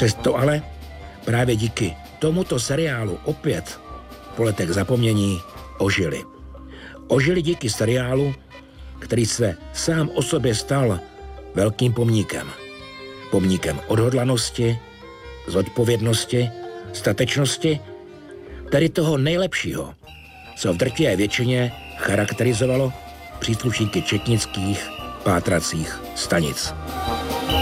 Přesto ale právě díky tomuto seriálu opět po letech zapomnění ožili. Ožili díky seriálu, který se sám o sobě stal velkým pomníkem. Pomníkem odhodlanosti, zodpovědnosti, statečnosti, tedy toho nejlepšího, co v drtivé většině charakterizovalo příslušníky četnických pátracích stanic.